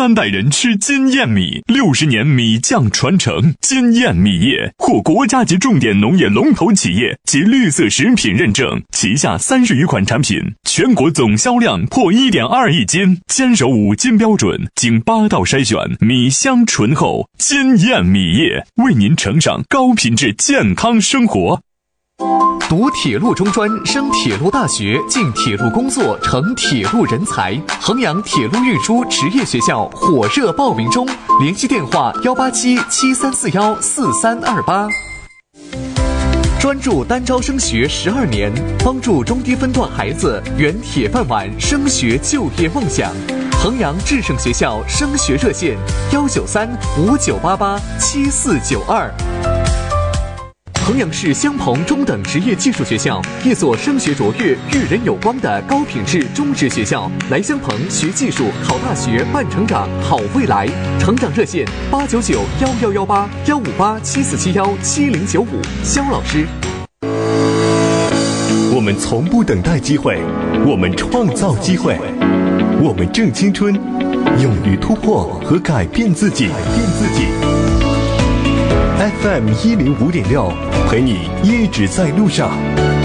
3代人吃金燕米，60年米酱传承。金燕米业获国家级重点农业龙头企业及绿色食品认证，旗下30余款产品，全国总销量破1.2亿斤，坚守5金标准，经8道筛选，米香醇厚。金燕米业为您呈上高品质健康生活。 读铁路中专，升铁路大学，进铁路工作，成铁路人才。衡阳铁路运输职业学校火热报名中，联系电话18773414328。专注单招升学12年，帮助中低分段孩子圆铁饭碗升学就业梦想。衡阳智胜学校升学热线19359887492。衡阳市襄鹏中等职业技术学校，一所升学卓越、育人有光的高品质中职学校。来襄鹏学技术、考大学、办成长、好未来。成长热线8991118158747177095。肖老师。 我们从不等待机会，我们创造机会。我们正青春，勇于突破和改变自己。FM105.6，陪你一直在路上。